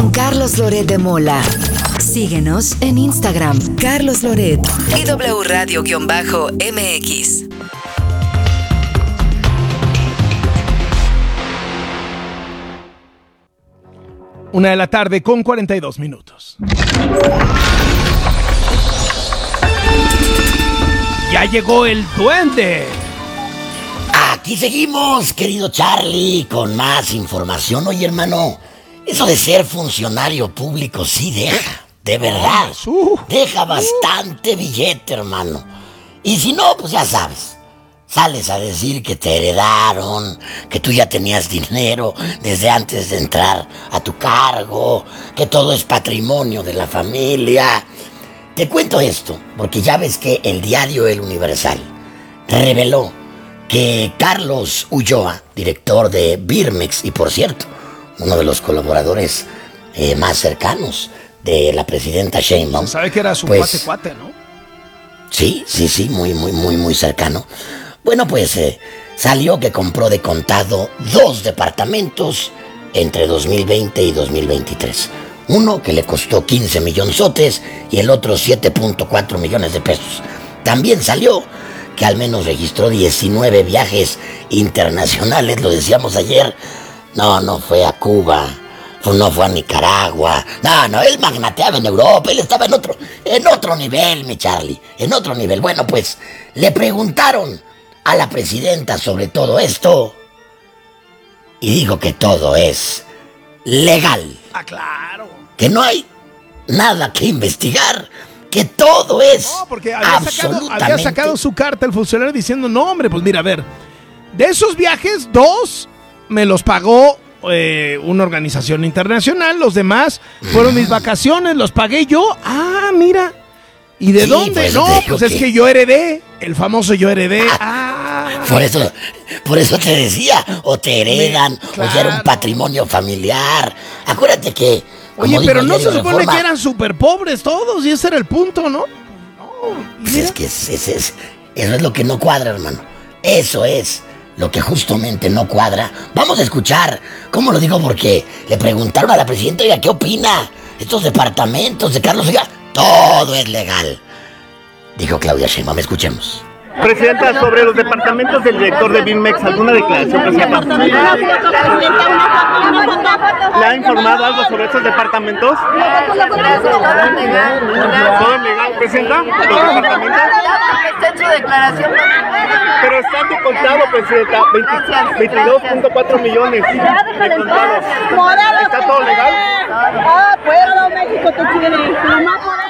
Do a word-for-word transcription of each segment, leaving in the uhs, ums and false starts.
con Carlos Loret de Mola. Síguenos en Instagram, Carlos Loret y W Radio-M X. Una de la tarde con cuarenta y dos minutos. Ya llegó el duende. Aquí seguimos, querido Charlie, con más información. Oye, hermano, eso de ser funcionario público sí deja, de verdad. Deja bastante billete, hermano. Y si no, pues ya sabes, sales a decir que te heredaron, que tú ya tenías dinero desde antes de entrar a tu cargo, que todo es patrimonio de la familia. Te cuento esto, porque ya ves que el diario El Universal reveló que Carlos Ulloa, director de Birmex, y por cierto, uno de los colaboradores eh, más cercanos de la presidenta Sheinbaum. Sabe que era su pues, cuate cuate, ¿no? Sí, sí, sí, muy, muy, muy, muy cercano. Bueno, pues eh, salió que compró de contado dos departamentos entre dos mil veinte y dos mil veintitrés. Uno que le costó quince millonzotes y el otro siete punto cuatro millones de pesos. También salió que al menos registró diecinueve viajes internacionales, lo decíamos ayer. No, no fue a Cuba, no fue a Nicaragua. No, no, él magnateaba en Europa, él estaba en otro, en otro nivel, mi Charlie, en otro nivel. Bueno, pues le preguntaron a la presidenta sobre todo esto y dijo que todo es legal. Ah, claro. Que no hay nada que investigar, que todo es no, porque había absolutamente... Sacado, había sacado su carta el funcionario diciendo, no, hombre, pues mira, a ver, de esos viajes, dos me los pagó eh, una organización internacional, los demás fueron mis vacaciones, los pagué yo. Ah, mira. ¿Y de sí, dónde? Pues no, pues que... es que yo heredé, el famoso yo heredé. Ah. Por eso, por eso te decía, o te heredan, claro, o ya era un patrimonio familiar. Acuérdate que... Oye, pero no se supone Reforma, que eran súper pobres todos y ese era el punto, ¿no? No, pues es que es, es, es, eso es lo que no cuadra, hermano. Eso es lo que justamente no cuadra. Vamos a escuchar, ¿cómo lo digo? Porque le preguntaron a la presidenta, oiga, ¿qué opina? Estos departamentos de Carlos, oiga, todo es legal. Dijo Claudia Sheinbaum, escuchemos. Presidenta, sobre los departamentos del director de Birmex, ¿alguna declaración, presidenta? ¿Le ha informado algo sobre estos departamentos? ¿Todo es legal, presidenta? ¿Los departamentos? Pero están de contado, presidenta, veintidós punto cuatro millones de contados. ¿Está todo legal? Ah, pueblo, México te quiere, mamá morena.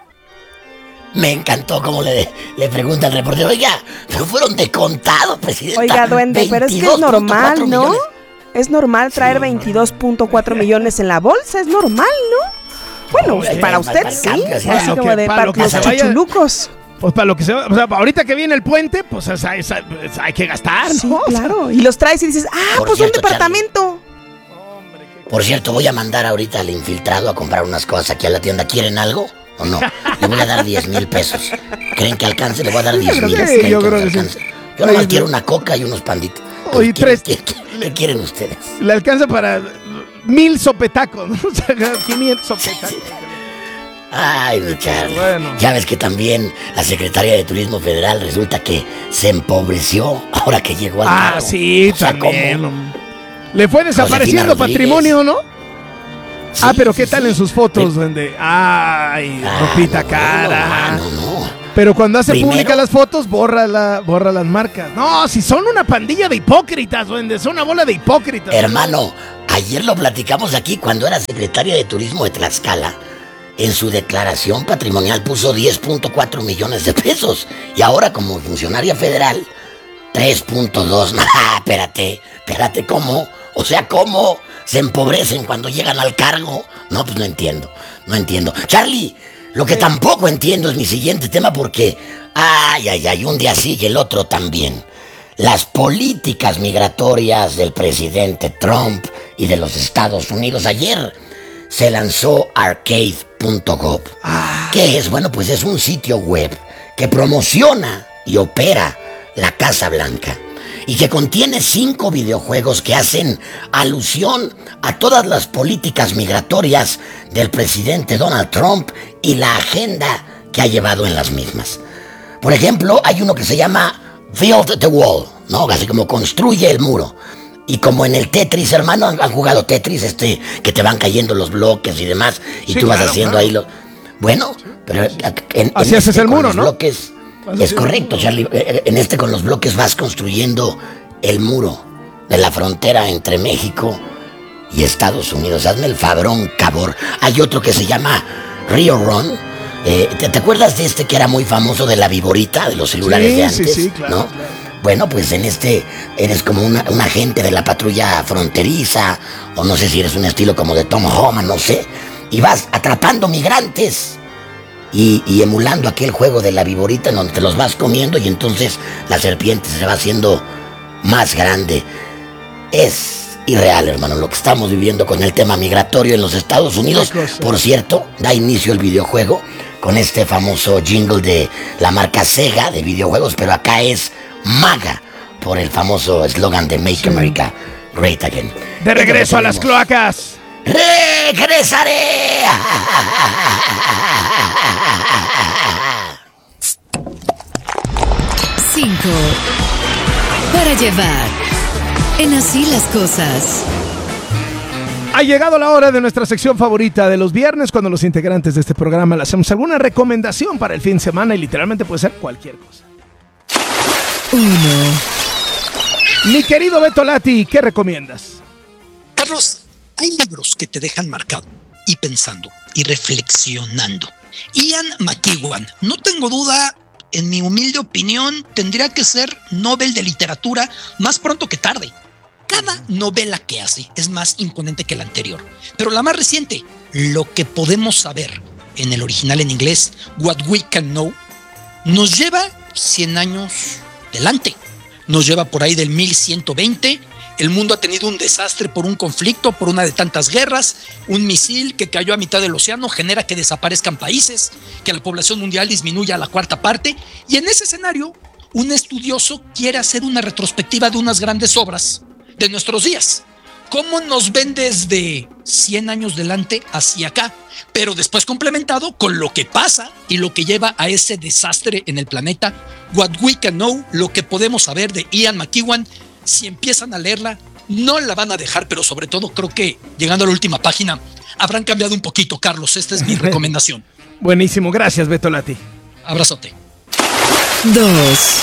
Me encantó como le, le pregunta al reportero, oiga, pero fueron de contado, presidenta. Oiga, duende, pero es que es normal, ¿no? Millones. Es normal traer sí, veintidós punto cuatro millones en la bolsa, es normal, ¿no? Bueno, oh, para usted para sí, cambio, así, así como que, de para los chuchulucos. Pues para lo que se va, o sea, ahorita que viene el puente, pues es, es, es, hay que gastar, ¿no? Sí, claro, y los traes y dices, ah, Por pues cierto, un departamento. Hombre, Por cierto, voy a mandar ahorita al infiltrado a comprar unas cosas aquí a la tienda. ¿Quieren algo? ¿O no? Le voy a dar diez mil pesos. ¿Creen que alcance? Le voy a dar diez mil. Sí, yo creo que, que sí. Yo nomás quiero una coca y unos panditos. Oye, ¿Qué, tres. ¿qué, qué, qué quieren ustedes? Le alcanza para mil sopetacos, ¿no? O sea, quinientos sopetacos. Sí, sí. Ay, mi Charlie. Bueno. Ya ves que también la Secretaría de Turismo Federal resulta que se empobreció ahora que llegó al Ah, cargo. sí, o sea, también. ¿Cómo? Le fue desapareciendo patrimonio, ¿no? Sí, ah, pero ¿qué sí, tal en sus fotos, sí. Donde? Ay, ah, ropita no, cara. No, no, no. Pero cuando hace Primero, pública las fotos, borra, la, borra las marcas. No, si son una pandilla de hipócritas, duende, son una bola de hipócritas. Hermano, ayer lo platicamos aquí cuando era secretaria de Turismo de Tlaxcala. En su declaración patrimonial puso diez punto cuatro millones de pesos. Y ahora como funcionaria federal, tres punto dos. Ah, espérate, espérate, ¿cómo? O sea, ¿cómo se empobrecen cuando llegan al cargo? No, pues no entiendo, no entiendo. Charlie, lo que tampoco entiendo es mi siguiente tema porque, ay, ay, ay, un día sí y el otro también. Las políticas migratorias del presidente Trump y de los Estados Unidos. Ayer se lanzó arcade punto gov. Ah. ¿Qué es? Bueno, pues es un sitio web que promociona y opera la Casa Blanca. y que contiene cinco videojuegos que hacen alusión a todas las políticas migratorias del presidente Donald Trump y la agenda que ha llevado en las mismas. Por ejemplo, hay uno que se llama Build the Wall, ¿no? Así como construye el muro. Y como en el Tetris, hermano, han, han jugado Tetris, este, que te van cayendo los bloques y demás, y sí, tú vas claro, haciendo claro. ahí lo... Bueno, pero en, en así este, haces el muro, los ¿no? Bloques, es correcto, Charlie. En este con los bloques vas construyendo el muro de la frontera entre México y Estados Unidos. Hazme el fabrón, cabor. Hay otro que se llama Rio Run. Eh, ¿te, ¿Te acuerdas de este que era muy famoso de la viborita, de los celulares sí, de antes? Sí, sí, claro, ¿no? claro. Bueno, pues en este eres como una, un agente de la patrulla fronteriza, o no sé si eres un estilo como de Tom Homan, no sé, y vas atrapando migrantes y, y emulando aquel juego de la viborita en donde te los vas comiendo y entonces la serpiente se va haciendo más grande. Es irreal, hermano, lo que estamos viviendo con el tema migratorio en los Estados Unidos. Por cierto, da inicio el videojuego con este famoso jingle de la marca Sega de videojuegos, pero acá es MAGA, por el famoso eslogan de Make sí. America Great Again. De regreso a las cloacas. ¡Regresaré! Cinco. Para llevar. En Así las Cosas. Ha llegado la hora de nuestra sección favorita de los viernes, cuando los integrantes de este programa le hacemos alguna recomendación para el fin de semana y literalmente puede ser cualquier cosa. Uno. Mi querido Beto Lati, ¿qué recomiendas? Carlos, hay libros que te dejan marcado y pensando y reflexionando. Ian McEwan, no tengo duda, en mi humilde opinión, tendría que ser Nobel de Literatura más pronto que tarde. Cada novela que hace es más imponente que la anterior. Pero la más reciente, Lo que podemos saber, en el original en inglés, What We Can Know, nos lleva cien años delante. Nos lleva por ahí del mil ciento veinte. El mundo ha tenido un desastre por un conflicto, por una de tantas guerras. Un misil que cayó a mitad del océano genera que desaparezcan países, que la población mundial disminuya a la cuarta parte. Y en ese escenario, un estudioso quiere hacer una retrospectiva de unas grandes obras de nuestros días. ¿Cómo nos ven desde cien años delante hacia acá? Pero después complementado con lo que pasa y lo que lleva a ese desastre en el planeta. What We Can Know, lo que podemos saber, de Ian McEwan. Si empiezan a leerla, no la van a dejar, pero sobre todo creo que llegando a la última página habrán cambiado un poquito, Carlos. Esta es mi recomendación. Buenísimo, gracias, Beto Lati. Abrazote. Dos.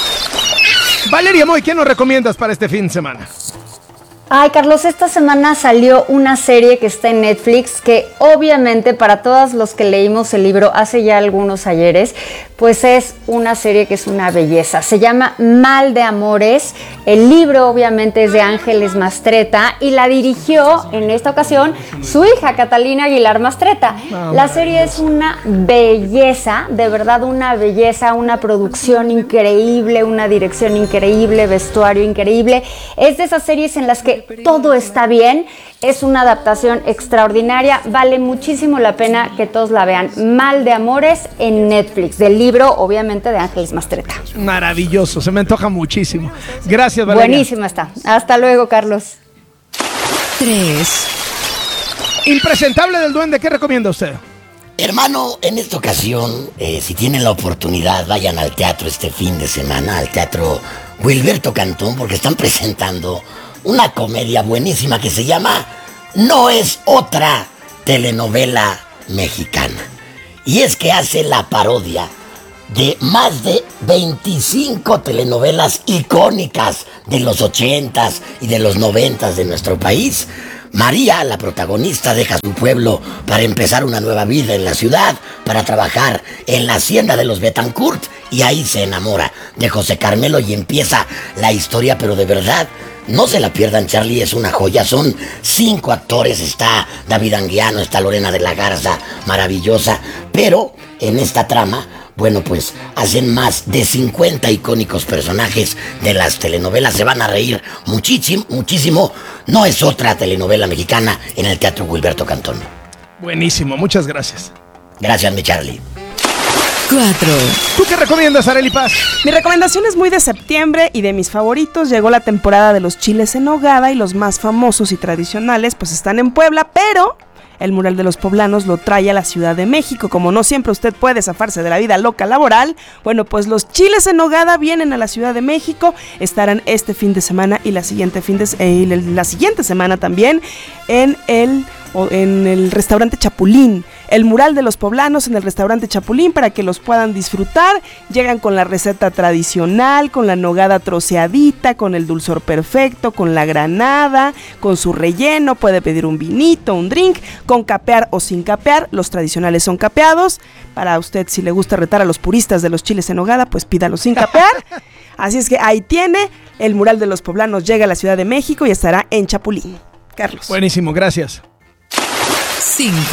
Valeria Moy, ¿qué nos recomiendas para este fin de semana? Ay, Carlos, esta semana salió una serie que está en Netflix que obviamente para todos los que leímos el libro hace ya algunos ayeres, pues es una serie que es una belleza. Se llama Mal de Amores. El libro obviamente es de Ángeles Mastretta y la dirigió en esta ocasión su hija Catalina Aguilar Mastretta. La serie es una belleza, de verdad una belleza, una producción increíble, una dirección increíble, vestuario increíble. Es de esas series en las que todo está bien, es una adaptación extraordinaria, vale muchísimo la pena que todos la vean. Mal de Amores en Netflix, del libro obviamente de Ángeles Mastretta. Maravilloso, se me antoja muchísimo. Gracias, Valeria. Buenísima está. Hasta luego, Carlos. Tres. Impresentable del Duende, ¿qué recomienda usted? Hermano, en esta ocasión, eh, si tienen la oportunidad, vayan al teatro este fin de semana, al Teatro Wilberto Cantón, porque están presentando una comedia buenísima que se llama No es otra telenovela mexicana. Y es que hace la parodia de más de veinticinco telenovelas icónicas de los ochentas y de los noventas de nuestro país. María, la protagonista, deja su pueblo para empezar una nueva vida en la ciudad, para trabajar en la hacienda de los Betancourt, y ahí se enamora de José Carmelo y empieza la historia, pero de verdad, no se la pierdan, Charlie, es una joya. Son cinco actores, está David Anguiano, está Lorena de la Garza, maravillosa, pero en esta trama, bueno, pues hacen más de cincuenta icónicos personajes de las telenovelas. Se van a reír muchísimo, muchísimo. No es otra telenovela mexicana en el Teatro Wilberto Cantón. Buenísimo, muchas gracias. Gracias, mi Charlie. cuatro. ¿Tú qué recomiendas, Arely Paz? Mi recomendación es muy de septiembre y de mis favoritos. Llegó la temporada de los chiles en nogada y los más famosos y tradicionales pues están en Puebla, pero el mural de los poblanos lo trae a la Ciudad de México. Como no siempre usted puede zafarse de la vida loca laboral, bueno, pues los chiles en nogada vienen a la Ciudad de México, estarán este fin de semana y la siguiente, fin de, eh, la siguiente semana también en el... o en el restaurante Chapulín, el mural de los poblanos en el restaurante Chapulín para que los puedan disfrutar. Llegan con la receta tradicional, con la nogada troceadita, con el dulzor perfecto, con la granada, con su relleno, puede pedir un vinito, un drink, con capear o sin capear, los tradicionales son capeados. Para usted, si le gusta retar a los puristas de los chiles en nogada, pues pídalo sin capear. Así es que ahí tiene, el mural de los poblanos llega a la Ciudad de México y estará en Chapulín. Carlos. Buenísimo, gracias. cinco.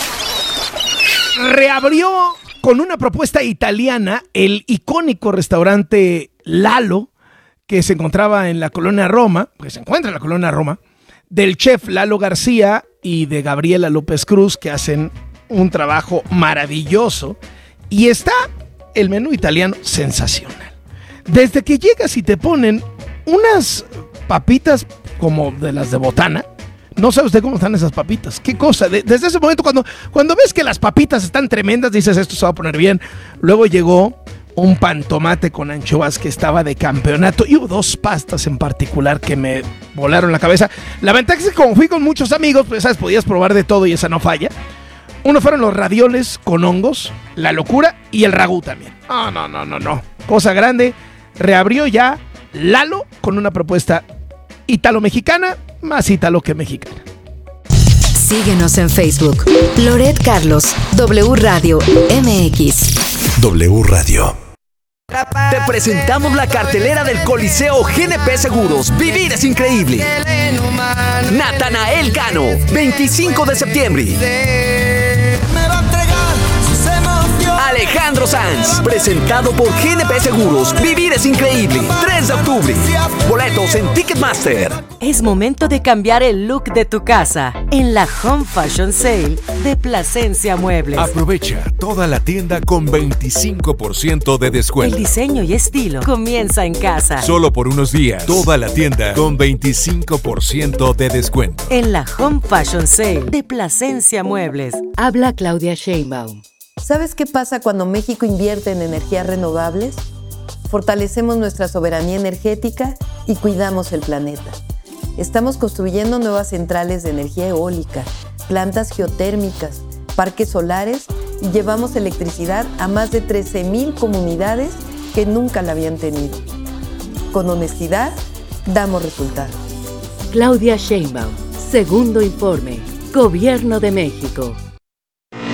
Reabrió con una propuesta italiana el icónico restaurante Lalo, que se encontraba en la colonia Roma, que se encuentra en la colonia Roma, del chef Lalo García y de Gabriela López Cruz, que hacen un trabajo maravilloso. Y está el menú italiano sensacional. Desde que llegas y te ponen unas papitas como de las de botana. No sabe usted cómo están esas papitas. Qué cosa. De, desde ese momento, cuando, cuando ves que las papitas están tremendas, dices, esto se va a poner bien. Luego llegó un pan tomate con anchoas que estaba de campeonato. Y hubo dos pastas en particular que me volaron la cabeza. La ventaja es que como fui con muchos amigos, pues sabes, podías probar de todo y esa no falla. Uno fueron los ravioles con hongos, la locura y el ragú también. No, no, no, no, no. Cosa grande. Reabrió ya Lalo con una propuesta italo-mexicana, más italo que mexicana. Síguenos en Facebook. Loret Carlos, W Radio M X. W Radio. Te presentamos la cartelera del Coliseo G N P Seguros. Vivir es increíble. Natanael Cano, veinticinco de septiembre. Alejandro Sanz, presentado por G N P Seguros. Vivir es increíble. tres de octubre. Boletos en Ticketmaster. Es momento de cambiar el look de tu casa en la Home Fashion Sale de Plasencia Muebles. Aprovecha toda la tienda con veinticinco por ciento de descuento. El diseño y estilo comienza en casa. Solo por unos días. Toda la tienda con veinticinco por ciento de descuento. En la Home Fashion Sale de Plasencia Muebles. Habla Claudia Sheinbaum. ¿Sabes qué pasa cuando México invierte en energías renovables? Fortalecemos nuestra soberanía energética y cuidamos el planeta. Estamos construyendo nuevas centrales de energía eólica, plantas geotérmicas, parques solares y llevamos electricidad a más de trece mil comunidades que nunca la habían tenido. Con honestidad, damos resultados. Claudia Sheinbaum, segundo informe, Gobierno de México.